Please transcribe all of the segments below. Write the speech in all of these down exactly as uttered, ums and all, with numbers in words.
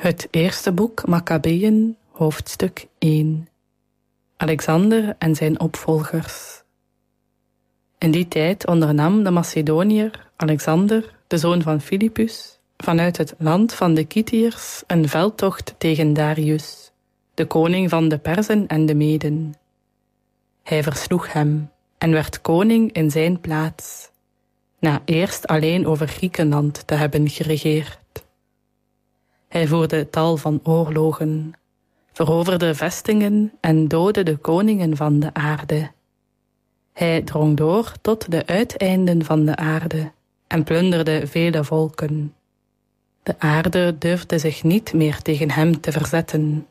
Het eerste boek, Makkabeeën, hoofdstuk één. Alexander en zijn opvolgers. In die tijd ondernam de Macedoniër Alexander, de zoon van Philippus, vanuit het land van de Kitiërs een veldtocht tegen Darius, de koning van de Perzen en de Meden. Hij versloeg hem en werd koning in zijn plaats, na eerst alleen over Griekenland te hebben geregeerd. Hij voerde tal van oorlogen, veroverde vestingen en doodde de koningen van de aarde. Hij drong door tot de uiteinden van de aarde en plunderde vele volken. De aarde durfde zich niet meer tegen hem te verzetten.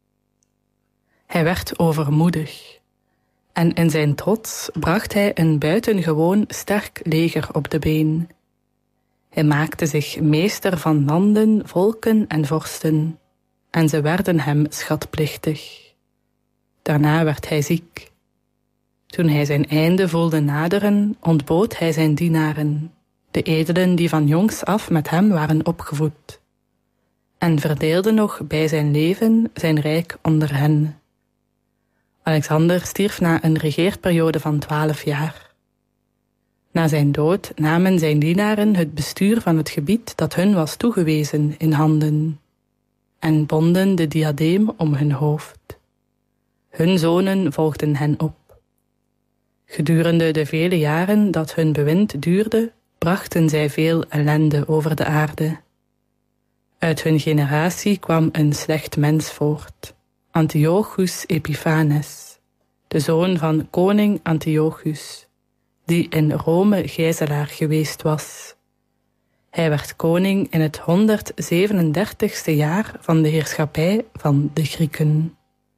Hij werd overmoedig en in zijn trots bracht hij een buitengewoon sterk leger op de been. Hij maakte zich meester van landen, volken en vorsten, en ze werden hem schatplichtig. Daarna werd hij ziek. Toen hij zijn einde voelde naderen, ontbood hij zijn dienaren, de edelen die van jongs af met hem waren opgevoed, en verdeelde nog bij zijn leven zijn rijk onder hen. Alexander stierf na een regeerperiode van twaalf jaar. Na zijn dood namen zijn dienaren het bestuur van het gebied dat hun was toegewezen in handen en bonden de diadeem om hun hoofd. Hun zonen volgden hen op. Gedurende de vele jaren dat hun bewind duurde, brachten zij veel ellende over de aarde. Uit hun generatie kwam een slecht mens voort, Antiochus Epiphanes, de zoon van koning Antiochus, die in Rome gijzelaar geweest was. Hij werd koning in het honderdzevenendertigste jaar van de heerschappij van de Grieken.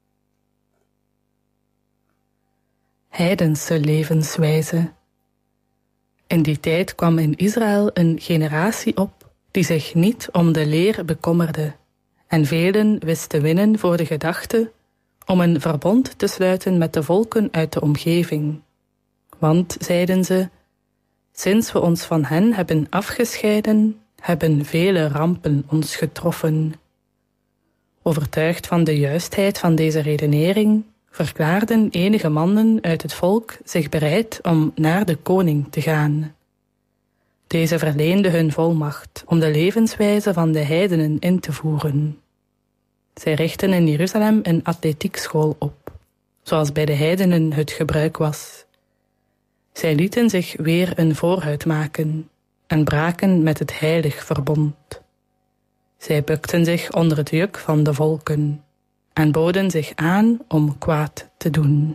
Heidense levenswijze. In die tijd kwam in Israël een generatie op die zich niet om de leer bekommerde, en velen wisten winnen voor de gedachte om een verbond te sluiten met de volken uit de omgeving. Want, zeiden ze, sinds we ons van hen hebben afgescheiden, hebben vele rampen ons getroffen. Overtuigd van de juistheid van deze redenering, verklaarden enige mannen uit het volk zich bereid om naar de koning te gaan. Deze verleende hun volmacht om de levenswijze van de heidenen in te voeren. Zij richtten in Jeruzalem een atletiekschool op, zoals bij de heidenen het gebruik was. Zij lieten zich weer een voorhuid maken en braken met het heilig verbond. Zij bukten zich onder het juk van de volken en boden zich aan om kwaad te doen.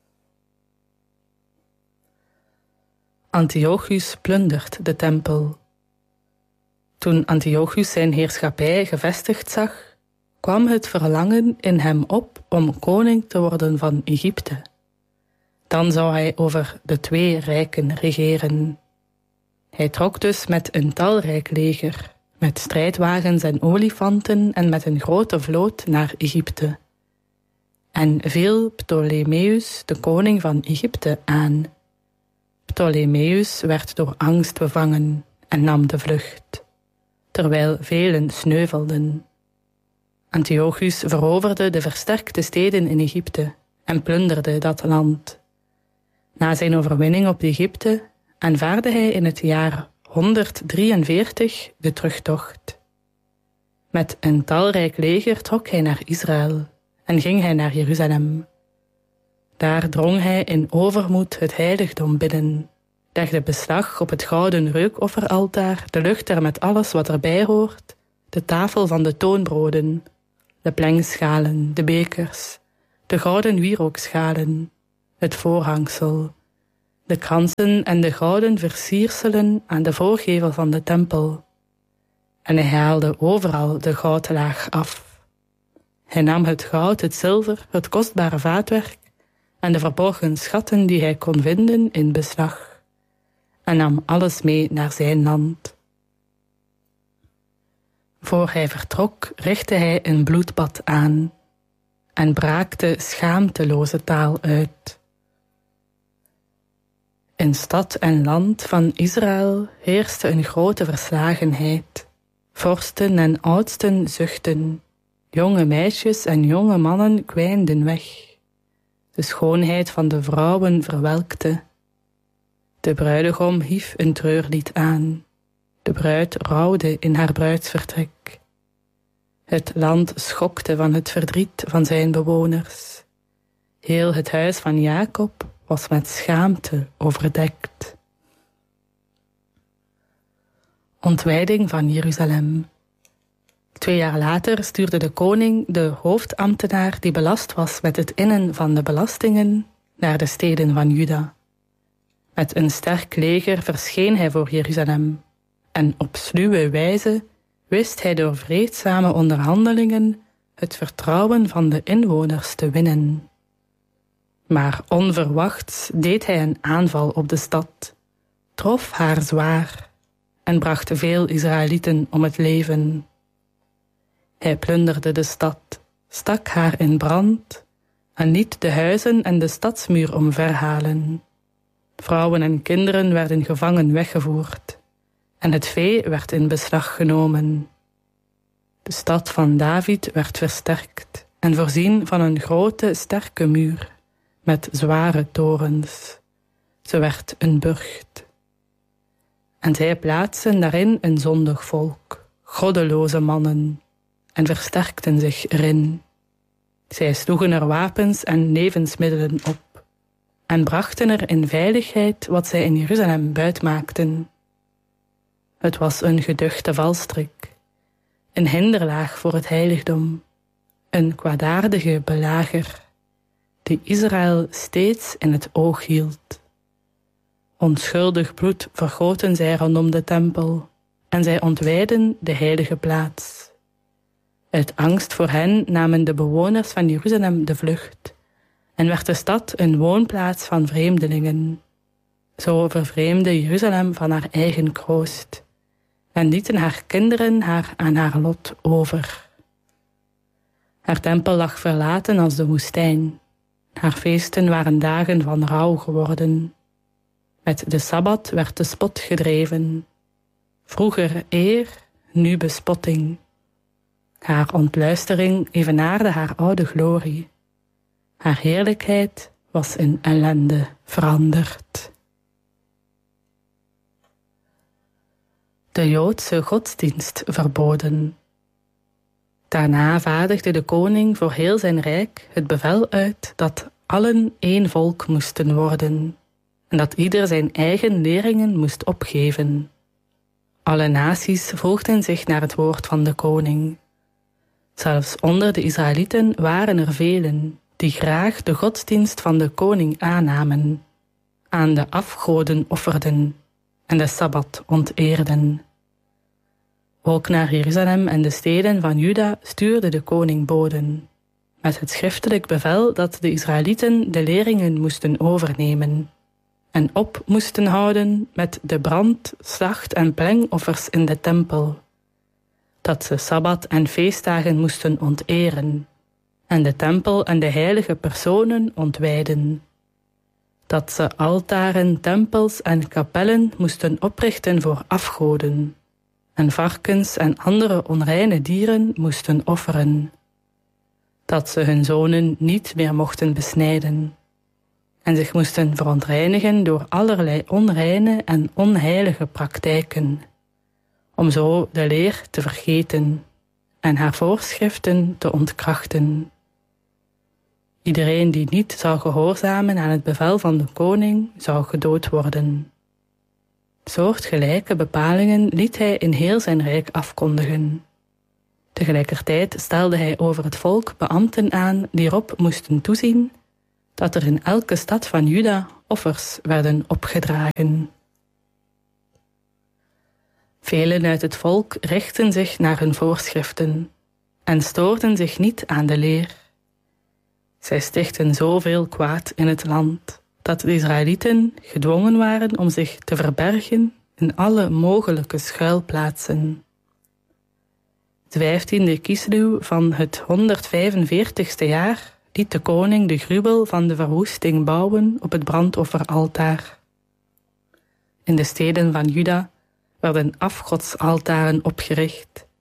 Antiochus plundert de tempel. Toen Antiochus zijn heerschappij gevestigd zag, kwam het verlangen in hem op om koning te worden van Egypte. Dan zou hij over de twee rijken regeren. Hij trok dus met een talrijk leger, met strijdwagens en olifanten en met een grote vloot naar Egypte. En viel Ptolemeus, de koning van Egypte, aan. Ptolemeus werd door angst bevangen en nam de vlucht, terwijl velen sneuvelden. Antiochus veroverde de versterkte steden in Egypte en plunderde dat land. Na zijn overwinning op Egypte aanvaardde hij in het jaar honderddrieënveertig de terugtocht. Met een talrijk leger trok hij naar Israël en ging hij naar Jeruzalem. Daar drong hij in overmoed het heiligdom binnen, legde beslag op het gouden reukofferaltaar, de luchter met alles wat erbij hoort, de tafel van de toonbroden, de plengschalen, de bekers, de gouden wierookschalen, het voorhangsel, de kransen en de gouden versierselen aan de voorgevel van de tempel. En hij haalde overal de goudlaag af. Hij nam het goud, het zilver, het kostbare vaatwerk en de verborgen schatten die hij kon vinden in beslag, en nam alles mee naar zijn land. Voor hij vertrok, richtte hij een bloedbad aan en braakte schaamteloze taal uit. In stad en land van Israël heerste een grote verslagenheid, Vorsten en oudsten zuchtten, jonge meisjes en jonge mannen kwijnden weg. De schoonheid van de vrouwen verwelkte. De bruidegom hief een treurlied aan. De bruid rouwde in haar bruidsvertrek. Het land schokte van het verdriet van zijn bewoners. Heel het huis van Jacob was met schaamte overdekt. Ontwijding van Jeruzalem. Twee jaar later stuurde de koning de hoofdambtenaar die belast was met het innen van de belastingen naar de steden van Juda. Met een sterk leger verscheen hij voor Jeruzalem en op sluwe wijze wist hij door vreedzame onderhandelingen het vertrouwen van de inwoners te winnen. Maar onverwachts deed hij een aanval op de stad, trof haar zwaar en bracht veel Israëlieten om het leven. Hij plunderde de stad, stak haar in brand en liet de huizen en de stadsmuur omverhalen. Vrouwen en kinderen werden gevangen weggevoerd en het vee werd in beslag genomen. De stad van David werd versterkt en voorzien van een grote, sterke muur met zware torens. Ze werd een burcht. En zij plaatsten daarin een zondig volk, goddeloze mannen, en versterkten zich erin. Zij sloegen er wapens en levensmiddelen op en brachten er in veiligheid wat zij in Jeruzalem buitmaakten. Het was een geduchte valstrik, een hinderlaag voor het heiligdom, een kwaadaardige belager, die Israël steeds in het oog hield. Onschuldig bloed vergoten zij rondom de tempel en zij ontwijdden de heilige plaats. Uit angst voor hen namen de bewoners van Jeruzalem de vlucht en werd de stad een woonplaats van vreemdelingen. Zo vervreemde Jeruzalem van haar eigen kroost en lieten haar kinderen haar aan haar lot over. Haar tempel lag verlaten als de woestijn. Haar feesten waren dagen van rouw geworden. Met de Sabbat werd de spot gedreven. Vroeger eer, nu bespotting. Haar ontluistering evenaarde haar oude glorie. Haar heerlijkheid was in ellende veranderd. De Joodse godsdienst verboden. Daarna vaardigde de koning voor heel zijn rijk het bevel uit dat allen één volk moesten worden en dat ieder zijn eigen leringen moest opgeven. Alle naties voegden zich naar het woord van de koning. Zelfs onder de Israëlieten waren er velen die graag de godsdienst van de koning aannamen, aan de afgoden offerden en de Sabbat onteerden. Ook naar Jeruzalem en de steden van Juda stuurde de koning boden, met het schriftelijk bevel dat de Israëlieten de leringen moesten overnemen en op moesten houden met de brand, slacht en plengoffers in de tempel, dat ze Sabbat en feestdagen moesten onteren en de tempel en de heilige personen ontwijden, dat ze altaren, tempels en kapellen moesten oprichten voor afgoden en varkens en andere onreine dieren moesten offeren, dat ze hun zonen niet meer mochten besnijden en zich moesten verontreinigen door allerlei onreine en onheilige praktijken, om zo de leer te vergeten en haar voorschriften te ontkrachten. Iedereen die niet zou gehoorzamen aan het bevel van de koning, zou gedood worden. Soortgelijke bepalingen liet hij in heel zijn rijk afkondigen. Tegelijkertijd stelde hij over het volk beambten aan die erop moesten toezien dat er in elke stad van Juda offers werden opgedragen. Velen uit het volk richtten zich naar hun voorschriften en stoorden zich niet aan de leer. Zij stichtten zoveel kwaad in het land dat de Israëlieten gedwongen waren om zich te verbergen in alle mogelijke schuilplaatsen. Het vijftiende Kislew van het honderdvijfenveertigste jaar liet de koning de gruwel van de verwoesting bouwen op het brandofferaltaar. In de steden van Juda werden afgodsaltaren opgericht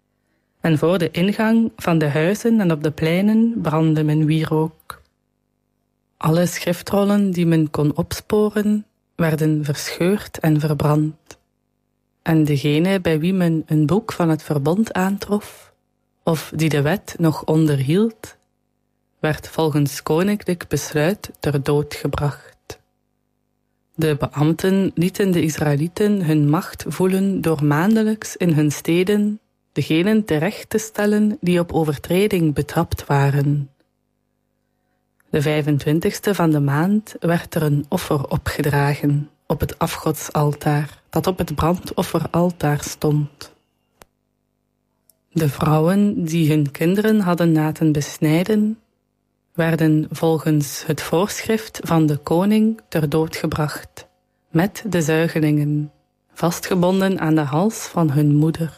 En voor de ingang van de huizen en op de pleinen brandde men wierook. Alle schriftrollen die men kon opsporen, werden verscheurd en verbrand. En degene bij wie men een boek van het verbond aantrof, of die de wet nog onderhield, werd volgens koninklijk besluit ter dood gebracht. De beambten lieten de Israëlieten hun macht voelen door maandelijks in hun steden degenen terecht te stellen die op overtreding betrapt waren. De vijfentwintigste van de maand werd er een offer opgedragen op het afgodsaltaar dat op het brandofferaltaar stond. De vrouwen die hun kinderen hadden laten besnijden, werden volgens het voorschrift van de koning ter dood gebracht, met de zuigelingen, vastgebonden aan de hals van hun moeder.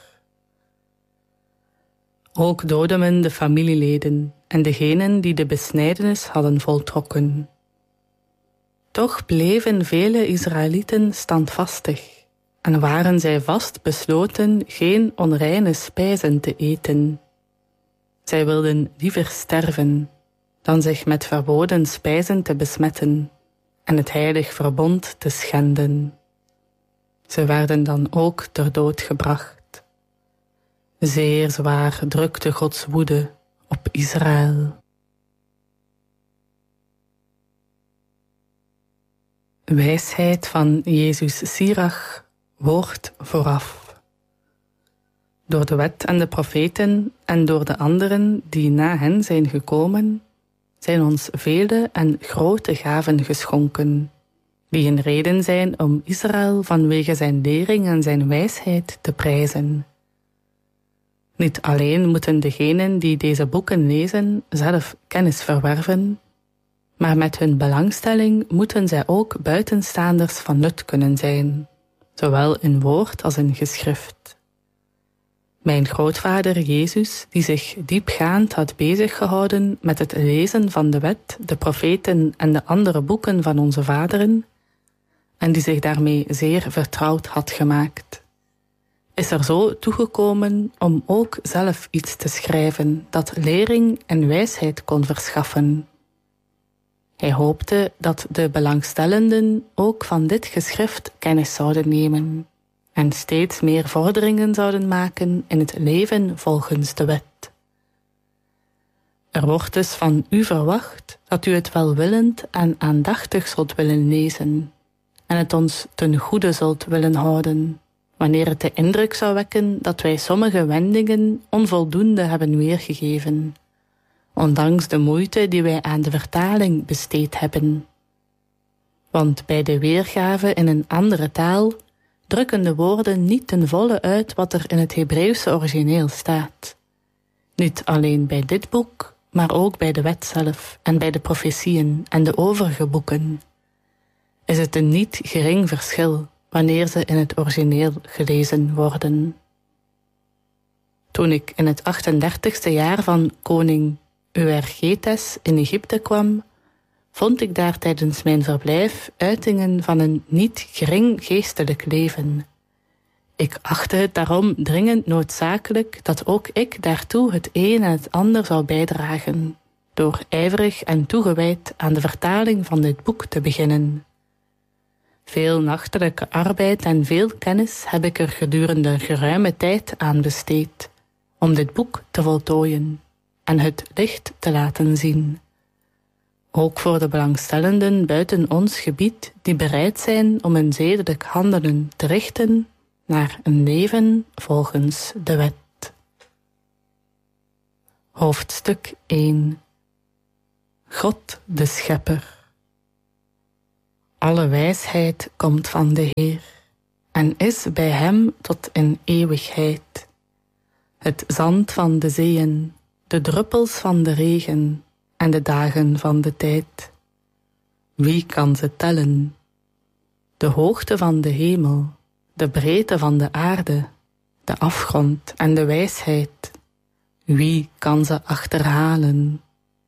Ook doodde men de familieleden en degenen die de besnijdenis hadden voltrokken. Toch bleven vele Israëlieten standvastig en waren zij vast besloten geen onreine spijzen te eten. Zij wilden liever sterven dan zich met verboden spijzen te besmetten en het heilig verbond te schenden. Ze werden dan ook ter dood gebracht. Zeer zwaar drukte Gods woede op Israël. Wijsheid van Jezus Sirach, woord vooraf. Door de wet en de profeten en door de anderen die na hen zijn gekomen, zijn ons vele en grote gaven geschonken, die een reden zijn om Israël vanwege zijn lering en zijn wijsheid te prijzen. Niet alleen moeten degenen die deze boeken lezen zelf kennis verwerven, maar met hun belangstelling moeten zij ook buitenstaanders van nut kunnen zijn, zowel in woord als in geschrift. Mijn grootvader Jezus, die zich diepgaand had beziggehouden met het lezen van de wet, de profeten en de andere boeken van onze vaderen, en die zich daarmee zeer vertrouwd had gemaakt, is er zo toegekomen om ook zelf iets te schrijven dat lering en wijsheid kon verschaffen. Hij hoopte dat de belangstellenden ook van dit geschrift kennis zouden nemen en steeds meer vorderingen zouden maken in het leven volgens de wet. Er wordt dus van u verwacht dat u het welwillend en aandachtig zult willen lezen en het ons ten goede zult willen houden, wanneer het de indruk zou wekken dat wij sommige wendingen onvoldoende hebben weergegeven, ondanks de moeite die wij aan de vertaling besteed hebben. Want bij de weergave in een andere taal drukken de woorden niet ten volle uit wat er in het Hebreeuwse origineel staat. Niet alleen bij dit boek, maar ook bij de wet zelf en bij de profetieën en de overige boeken is het een niet gering verschil wanneer ze in het origineel gelezen worden. Toen ik in het achtendertigste jaar van koning Euergetes in Egypte kwam, vond ik daar tijdens mijn verblijf uitingen van een niet gering geestelijk leven. Ik achtte het daarom dringend noodzakelijk dat ook ik daartoe het een en het ander zou bijdragen, door ijverig en toegewijd aan de vertaling van dit boek te beginnen. Veel nachtelijke arbeid en veel kennis heb ik er gedurende een geruime tijd aan besteed, om dit boek te voltooien en het licht te laten zien. Ook voor de belangstellenden buiten ons gebied die bereid zijn om hun zedelijk handelen te richten naar een leven volgens de wet. Hoofdstuk één. God de Schepper. Alle wijsheid komt van de Heer en is bij hem tot in eeuwigheid. Het zand van de zeeën, de druppels van de regen en de dagen van de tijd. Wie kan ze tellen? De hoogte van de hemel, de breedte van de aarde, de afgrond en de wijsheid. Wie kan ze achterhalen?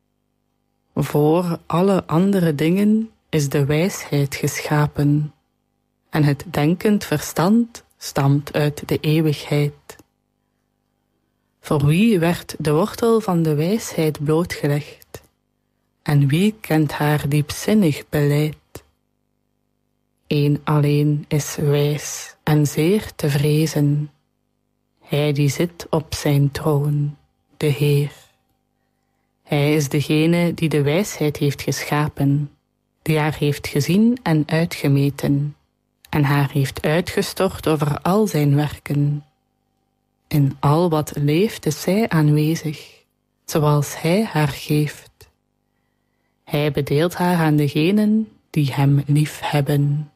Voor alle andere dingen is de wijsheid geschapen, en het denkend verstand stamt uit de eeuwigheid. Voor wie werd de wortel van de wijsheid blootgelegd? En wie kent haar diepzinnig beleid? Eén alleen is wijs en zeer te vrezen, hij die zit op zijn troon, de Heer. Hij is degene die de wijsheid heeft geschapen, die haar heeft gezien en uitgemeten, en haar heeft uitgestort over al zijn werken. In al wat leeft is zij aanwezig, zoals hij haar geeft. Hij bedeelt haar aan degenen die hem lief hebben.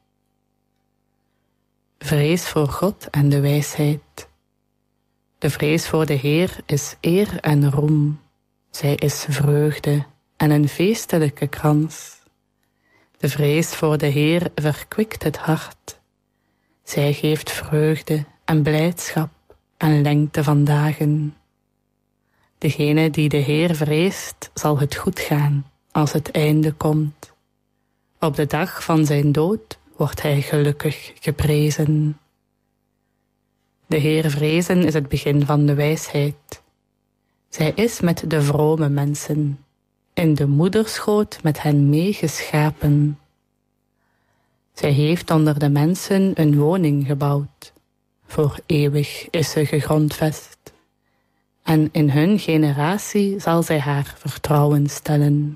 Vrees voor God en de wijsheid. De vrees voor de Heer is eer en roem. Zij is vreugde en een feestelijke krans. De vrees voor de Heer verkwikt het hart. Zij geeft vreugde en blijdschap en lengte van dagen. Degene die de Heer vreest, zal het goed gaan als het einde komt. Op de dag van zijn dood wordt hij gelukkig geprezen. De Heer vrezen is het begin van de wijsheid. Zij is met de vrome mensen, in de moederschoot met hen meegeschapen. Zij heeft onder de mensen een woning gebouwd. Voor eeuwig is ze gegrondvest. En in hun generatie zal zij haar vertrouwen stellen.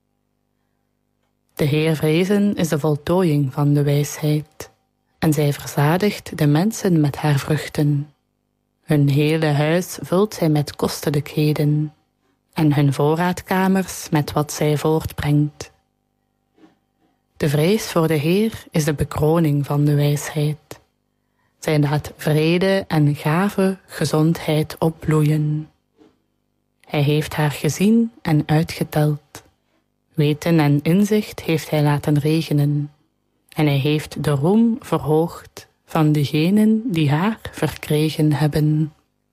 De Heer vrezen is de voltooiing van de wijsheid. En zij verzadigt de mensen met haar vruchten. Hun hele huis vult zij met kostelijkheden. En hun voorraadkamers met wat zij voortbrengt. De vrees voor de Heer is de bekroning van de wijsheid. Zij laat vrede en gave gezondheid opbloeien. Hij heeft haar gezien en uitgeteld. Weten en inzicht heeft hij laten regenen. En hij heeft de roem verhoogd van degenen die haar verkregen hebben.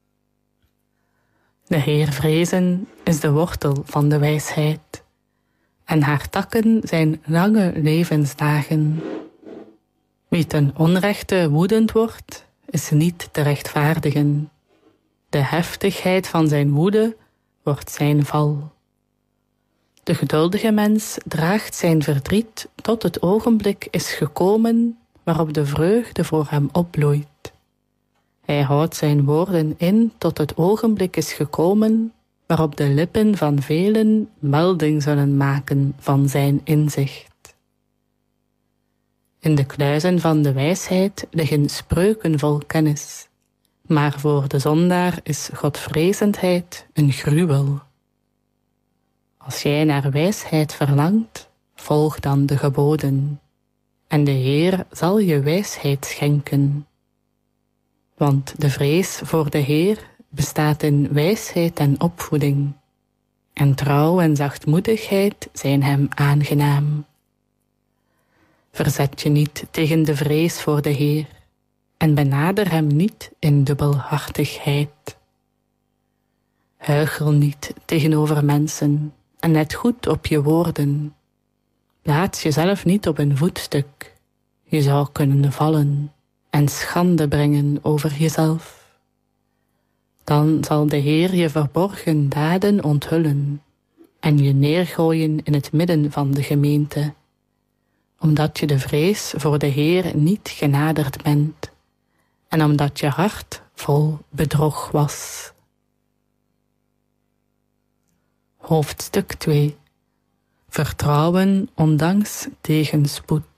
De Heer vrezen is de wortel van de wijsheid. En haar takken zijn lange levensdagen. Wie ten onrechte woedend wordt, is niet te rechtvaardigen. De heftigheid van zijn woede wordt zijn val. De geduldige mens draagt zijn verdriet tot het ogenblik is gekomen waarop de vreugde voor hem opbloeit. Hij houdt zijn woorden in tot het ogenblik is gekomen waarop de lippen van velen melding zullen maken van zijn inzicht. In de kluizen van de wijsheid liggen spreuken vol kennis, maar voor de zondaar is godvrezendheid een gruwel. Als jij naar wijsheid verlangt, volg dan de geboden, en de Heer zal je wijsheid schenken. Want de vrees voor de Heer bestaat in wijsheid en opvoeding, en trouw en zachtmoedigheid zijn hem aangenaam. Verzet je niet tegen de vrees voor de Heer, en benader hem niet in dubbelhartigheid. Huichel niet tegenover mensen, en let goed op je woorden. Plaats jezelf niet op een voetstuk. Je zou kunnen vallen en schande brengen over jezelf. Dan zal de Heer je verborgen daden onthullen en je neergooien in het midden van de gemeente, omdat je de vrees voor de Heer niet genaderd bent en omdat je hart vol bedrog was. Hoofdstuk twee. Vertrouwen ondanks tegenspoed.